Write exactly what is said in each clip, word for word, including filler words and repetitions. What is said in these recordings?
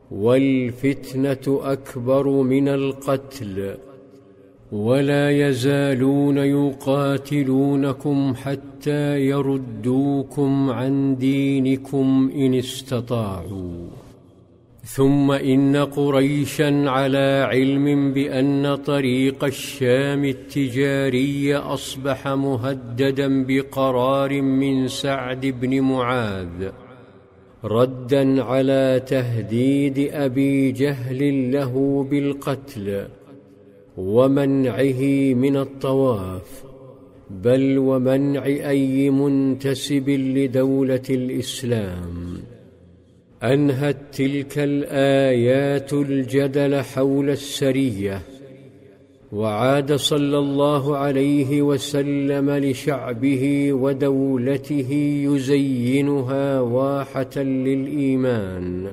والفتنة أكبر من القتل، ولا يزالون يقاتلونكم حتى يردوكم عن دينكم إن استطاعوا. ثم إن قريشا على علم بأن طريق الشام التجاري أصبح مهددا بقرار من سعد بن معاذ، ردا على تهديد أبي جهل له بالقتل ومنعه من الطواف، بل ومنع أي منتسب لدولة الإسلام. أنهت تلك الآيات الجدل حول السرية، وعاد صلى الله عليه وسلم لشعبه ودولته يزينها واحة للإيمان،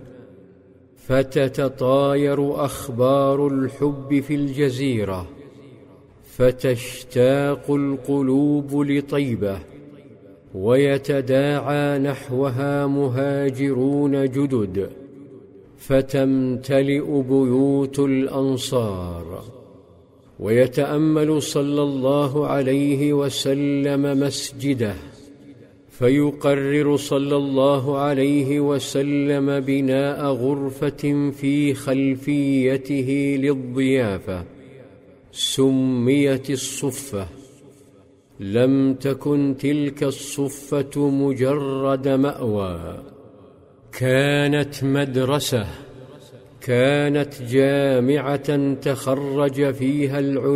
فتتطاير أخبار الحب في الجزيرة، فتشتاق القلوب لطيبة، ويتداعى نحوها مهاجرون جدد، فتمتلئ بيوت الأنصار. ويتأمل صلى الله عليه وسلم مسجده، فيقرر صلى الله عليه وسلم بناء غرفة في خلفيته للضيافة، سميت الصفة. لم تكن تلك الصفة مجرد مأوى، كانت مدرسة، كانت جامعة تخرج فيها العلماء